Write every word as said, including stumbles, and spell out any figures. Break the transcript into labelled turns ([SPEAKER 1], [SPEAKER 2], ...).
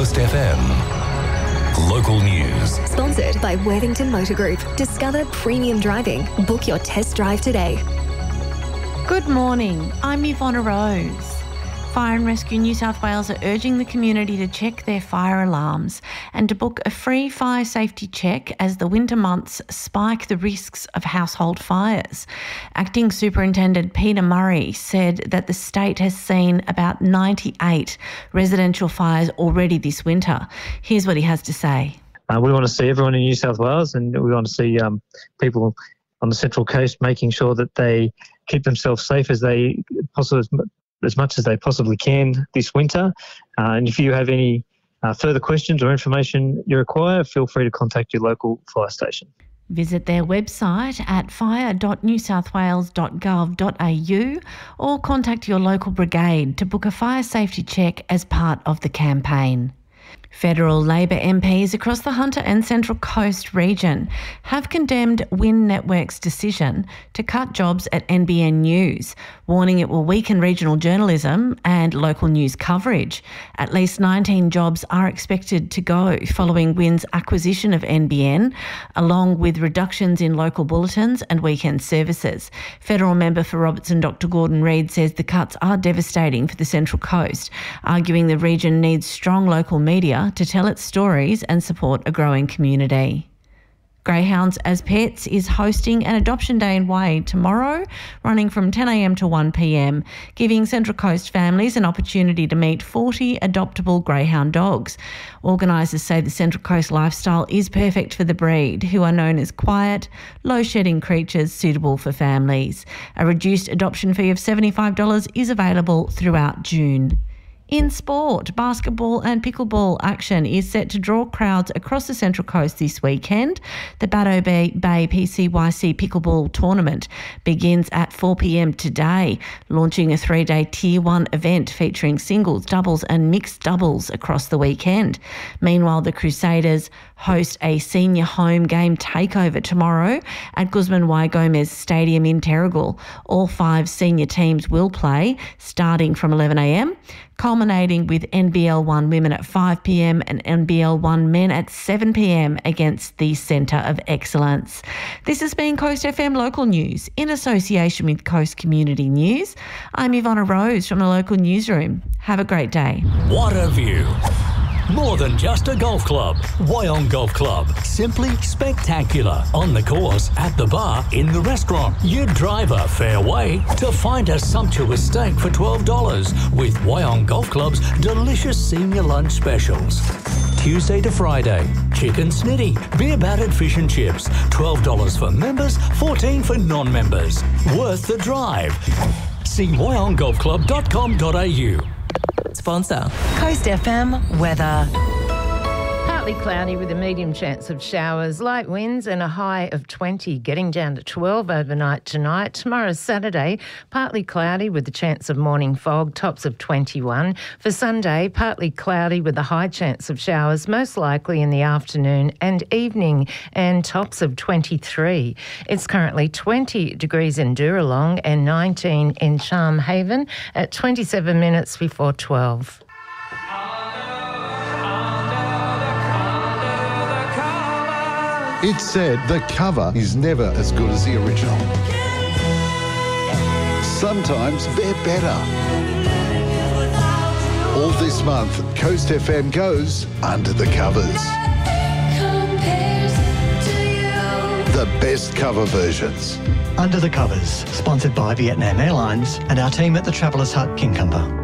[SPEAKER 1] Coast F M. Local news.
[SPEAKER 2] Sponsored by Worthington Motor Group. Discover premium driving. Book your test drive today.
[SPEAKER 3] Good morning. I'm Yvonne Rose. Fire and Rescue New South Wales are urging the community to check their fire alarms and to book a free fire safety check as the winter months spike the risks of household fires. Acting Superintendent Peter Murray said that the state has seen about ninety-eight residential fires already this winter. Here's what he has to say.
[SPEAKER 4] Uh, we want to see everyone in New South Wales, and we want to see um, people on the Central Coast making sure that they keep themselves safe as they possibly as much as they possibly can this winter. Uh, and if you have any uh, further questions or information you require, feel free to contact your local fire station.
[SPEAKER 3] Visit their website at fire dot new south wales dot gov dot a u or contact your local brigade to book a fire safety check as part of the campaign. Federal Labor M Ps across the Hunter and Central Coast region have condemned Win Network's decision to cut jobs at N B N News, warning it will weaken regional journalism and local news coverage. At least nineteen jobs are expected to go following Win's acquisition of N B N, along with reductions in local bulletins and weekend services. Federal member for Robertson Doctor Gordon Reid says the cuts are devastating for the Central Coast, arguing the region needs strong local media to tell its stories and support a growing community. Greyhounds as Pets is hosting an adoption day in Wade tomorrow, running from ten a m to one p m, giving Central Coast families an opportunity to meet forty adoptable greyhound dogs. Organisers say the Central Coast lifestyle is perfect for the breed, who are known as quiet, low-shedding creatures suitable for families. A reduced adoption fee of seventy-five dollars is available throughout June. In sport, basketball and pickleball action is set to draw crowds across the Central Coast this weekend. The Bateau Bay, Bay P C Y C Pickleball Tournament begins at four p m today, launching a three-day Tier one event featuring singles, doubles and mixed doubles across the weekend. Meanwhile, the Crusaders host a senior home game takeover tomorrow at Guzman Y Gomez Stadium in Terrigal. All five senior teams will play starting from eleven a m, culminating with N B L one women at five p m and N B L one men at seven p m against the Centre of Excellence. This has been Coast F M Local News in association with Coast Community News. I'm Yvonne Rose from the local newsroom. Have a great day.
[SPEAKER 1] What a view. More than just a golf club. Wyong Golf Club. Simply spectacular. On the course, at the bar, in the restaurant. You drive a fair way to find a sumptuous steak for twelve dollars with Wyong Golf Club's delicious senior lunch specials. Tuesday to Friday, chicken snitty, beer battered fish and chips. twelve dollars for members, fourteen dollars for non-members. Worth the drive. See wyong golf club dot com dot a u.
[SPEAKER 5] Sponsor Coast F M weather.
[SPEAKER 6] Partly cloudy with a medium chance of showers, light winds and a high of twenty, getting down to twelve overnight tonight. Tomorrow, Saturday, partly cloudy with the chance of morning fog, tops of twenty-one. For Sunday, partly cloudy with a high chance of showers, most likely in the afternoon and evening, and tops of twenty-three. It's currently twenty degrees in Dooralong and nineteen in Charm Haven at twenty-seven minutes before twelve.
[SPEAKER 7] It's said the cover is never as good as the original. Sometimes they're better. All this month, Coast F M goes under the covers. The best cover versions.
[SPEAKER 8] Under the Covers, sponsored by Vietnam Airlines and our team at the Travellers Hut, Kincumber.